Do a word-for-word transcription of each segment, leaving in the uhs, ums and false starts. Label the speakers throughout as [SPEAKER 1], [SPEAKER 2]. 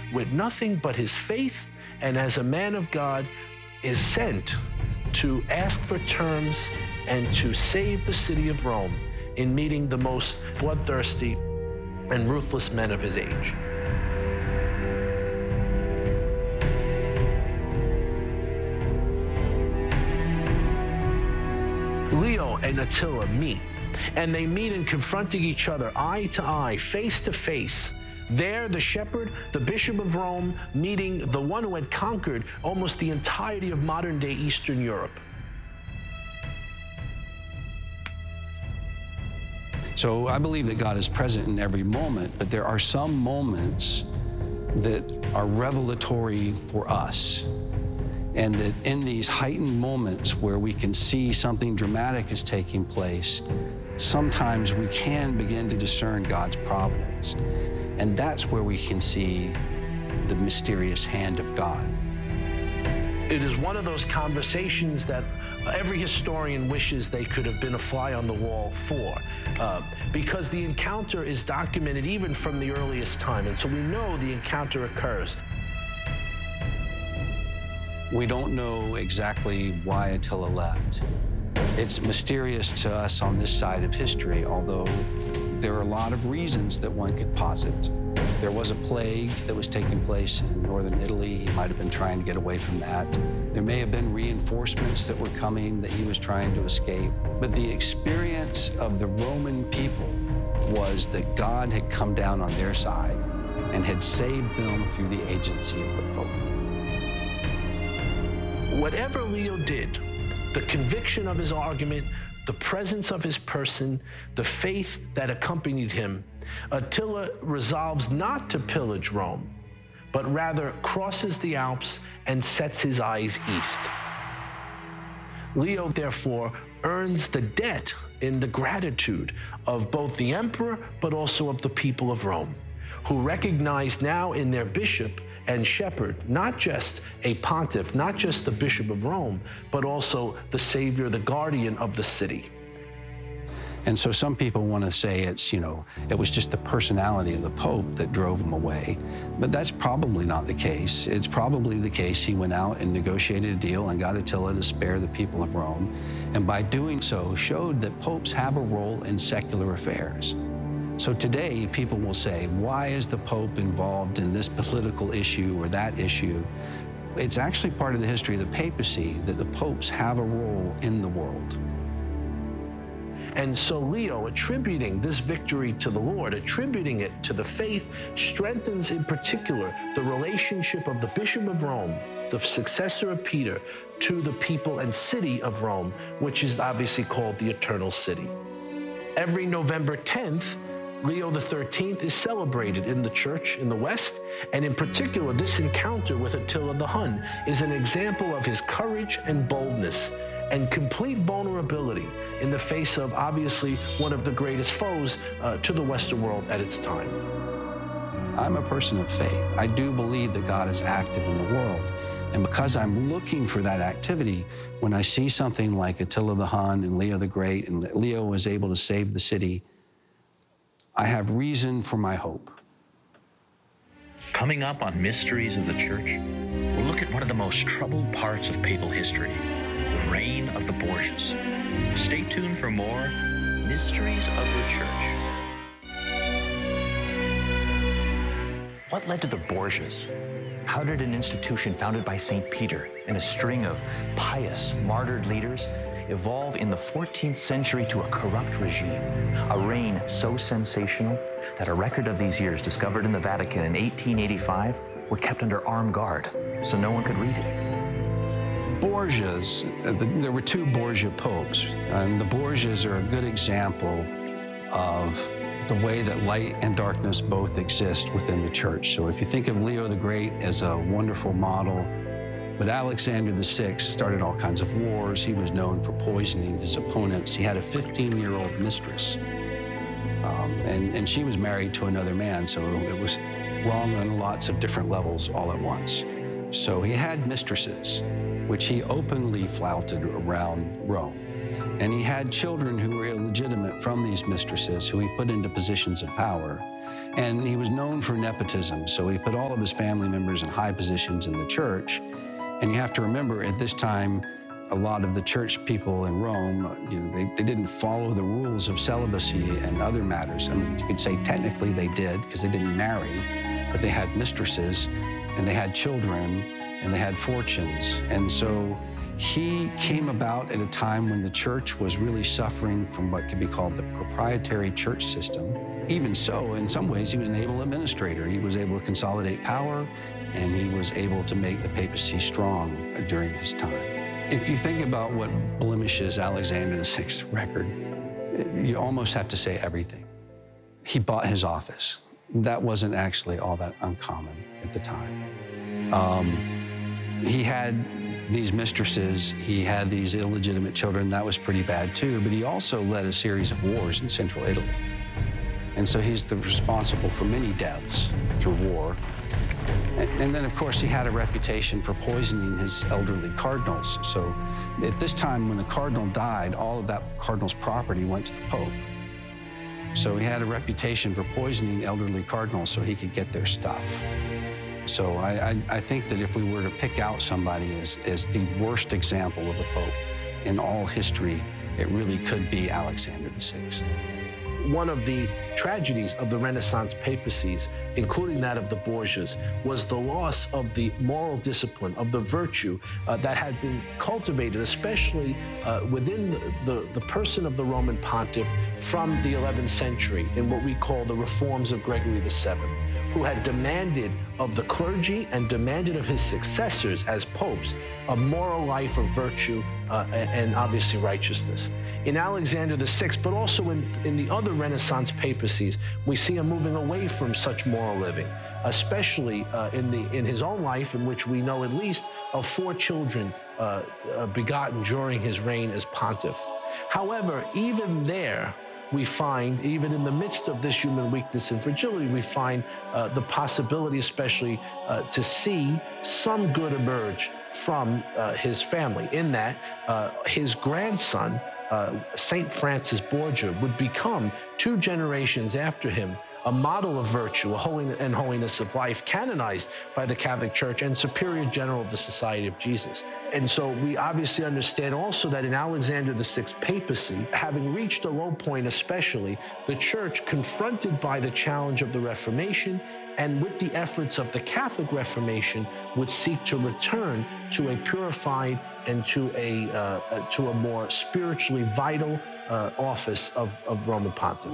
[SPEAKER 1] with nothing but his faith, and as a man of God is sent to ask for terms and to save the city of Rome in meeting the most bloodthirsty and ruthless men of his age. Leo and Attila meet, and they meet in confronting each other eye to eye, face to face. There, the shepherd, the Bishop of Rome, meeting the one who had conquered almost the entirety of modern-day Eastern Europe.
[SPEAKER 2] So I believe that God is present in every moment, but there are some moments that are revelatory for us. And that in these heightened moments where we can see something dramatic is taking place, sometimes we can begin to discern God's providence. And that's where we can see the mysterious hand of God.
[SPEAKER 1] It is one of those conversations that every historian wishes they could have been a fly on the wall for, uh, because the encounter is documented even from the earliest time, and so we know the encounter occurs.
[SPEAKER 2] We don't know exactly why Attila left. It's mysterious to us on this side of history, although there are a lot of reasons that one could posit. There was a plague that was taking place in northern Italy. He might have been trying to get away from that. There may have been reinforcements that were coming that he was trying to escape. But the experience of the Roman people was that God had come down on their side and had saved them through the agency of the Pope.
[SPEAKER 1] Whatever Leo did, the conviction of his argument, the presence of his person, the faith that accompanied him, Attila resolves not to pillage Rome, but rather crosses the Alps and sets his eyes east. Leo, therefore, earns the debt in the gratitude of both the emperor, but also of the people of Rome, who recognize now in their bishop and shepherd, not just a pontiff, not just the Bishop of Rome, but also the savior, the guardian of the city.
[SPEAKER 2] And so some people want to say it's, you know, it was just the personality of the Pope that drove him away. But that's probably not the case. It's probably the case he went out and negotiated a deal and got Attila to spare the people of Rome. And by doing so, showed that popes have a role in secular affairs. So today, people will say, why is the Pope involved in this political issue or that issue? It's actually part of the history of the papacy that the popes have a role in the world.
[SPEAKER 1] And so Leo, attributing this victory to the Lord, attributing it to the faith, strengthens in particular the relationship of the Bishop of Rome, the successor of Peter, to the people and city of Rome, which is obviously called the Eternal City. Every November tenth, Leo the thirteenth is celebrated in the church in the West, and in particular, this encounter with Attila the Hun is an example of his courage and boldness and complete vulnerability in the face of, obviously, one of the greatest foes uh, to the Western world at its time.
[SPEAKER 2] I'm a person of faith. I do believe that God is active in the world. And because I'm looking for that activity, when I see something like Attila the Hun and Leo the Great, and that Leo was able to save the city, I have reason for my hope.
[SPEAKER 3] Coming up on Mysteries of the Church, we'll look at one of the most troubled parts of papal history, the reign of the Borgias. Stay tuned for more Mysteries of the Church. What led to the Borgias? How did an institution founded by Saint Peter and a string of pious, martyred leaders evolve in the fourteenth century to a corrupt regime, a reign so sensational that a record of these years discovered in the Vatican in eighteen eighty-five were kept under armed guard so no one could read it?
[SPEAKER 2] Borgias, uh, the, there were two Borgia popes, and the Borgias are a good example of the way that light and darkness both exist within the church. So if you think of Leo the Great as a wonderful model, but Alexander the Sixth started all kinds of wars. He was known for poisoning his opponents. He had a fifteen-year-old mistress, um, and, and she was married to another man, so it was wrong on lots of different levels all at once. So he had mistresses, which he openly flouted around Rome. And he had children who were illegitimate from these mistresses, who he put into positions of power. And he was known for nepotism, so he put all of his family members in high positions in the church. And you have to remember, at this time, a lot of the church people in Rome, you know, they, they didn't follow the rules of celibacy and other matters. I mean, you could say technically they did, because they didn't marry, but they had mistresses, and they had children, and they had fortunes. And so he came about at a time when the church was really suffering from what could be called the proprietary church system. Even so, in some ways, he was an able administrator. He was able to consolidate power, and he was able to make the papacy strong during his time. If you think about what blemishes Alexander the Sixth's record, you almost have to say everything. He bought his office. That wasn't actually all that uncommon at the time. Um, he had these mistresses, he had these illegitimate children. That was pretty bad too, but he also led a series of wars in central Italy. And so he's the responsible for many deaths through war. And, and then, of course, he had a reputation for poisoning his elderly cardinals. So at this time, when the cardinal died, all of that cardinal's property went to the Pope. So he had a reputation for poisoning elderly cardinals so he could get their stuff. So I, I, I think that if we were to pick out somebody as, as the worst example of a Pope in all history, it really could be Alexander the Sixth.
[SPEAKER 1] One of the tragedies of the Renaissance papacies, including that of the Borgias, was the loss of the moral discipline, of the virtue uh, that had been cultivated, especially uh, within the, the, the person of the Roman pontiff from the eleventh century in what we call the reforms of Gregory the Seventh, who had demanded of the clergy and demanded of his successors as popes a moral life of virtue uh, and, and obviously righteousness. In Alexander the Sixth, but also in, in the other Renaissance papacies, we see him moving away from such moral living, especially uh, in, the, in his own life, in which we know at least of four children uh, uh, begotten during his reign as pontiff. However, even there, we find, even in the midst of this human weakness and fragility, we find uh, the possibility, especially uh, to see some good emerge from uh, his family, in that uh, his grandson, uh, Saint Francis Borgia, would become, two generations after him, a model of virtue, a holiness and holiness of life, canonized by the Catholic Church and Superior General of the Society of Jesus. And so we obviously understand also that in Alexander the Sixth's papacy, having reached a low point especially, the Church, confronted by the challenge of the Reformation and with the efforts of the Catholic Reformation, would seek to return to a purified and to a, uh, to a more spiritually vital uh, office of, of Roman Pontiff.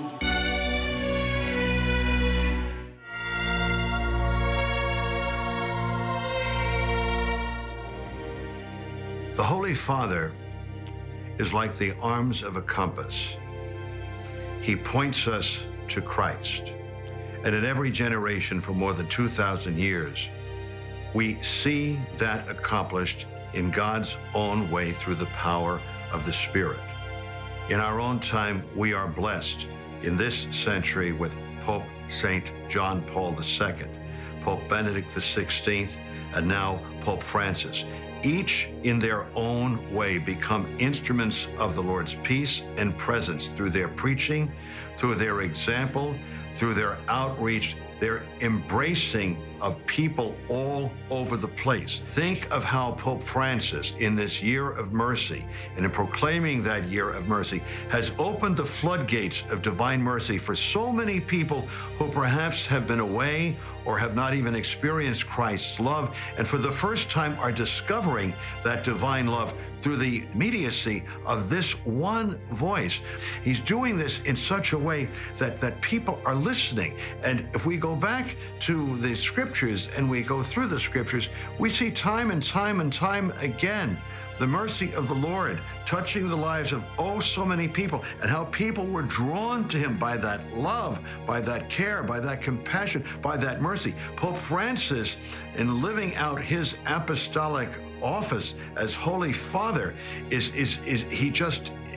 [SPEAKER 4] The Holy Father is like the arms of a compass. He points us to Christ. And in every generation for more than two thousand years, we see that accomplished in God's own way through the power of the Spirit. In our own time, we are blessed in this century with Pope Saint John Paul the Second, Pope Benedict the Sixteenth, and now Pope Francis. Each in their own way become instruments of the Lord's peace and presence through their preaching, through their example, through their outreach, their embracing of people all over the place. Think of how Pope Francis, in this year of mercy, and in proclaiming that year of mercy, has opened the floodgates of divine mercy for so many people who perhaps have been away or have not even experienced Christ's love, and for the first time are discovering that divine love through the immediacy of this one voice. He's doing this in such a way that, that people are listening. And if we go back to the scriptures and we go through the scriptures, we see time and time and time again the mercy of the Lord touching the lives of oh so many people, and how people were drawn to him by that love, by that care, by that compassion, by that mercy. Pope Francis, in living out his apostolic office as Holy Father, is, is, is he just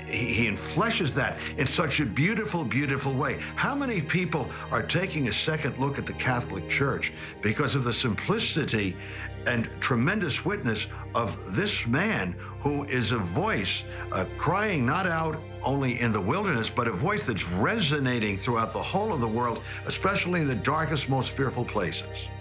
[SPEAKER 4] he, he enfleshes that in such a beautiful, beautiful way. How many people are taking a second look at the Catholic Church because of the simplicity and tremendous witness of this man who is a voice uh, crying not out only in the wilderness, but a voice that's resonating throughout the whole of the world, especially in the darkest, most fearful places?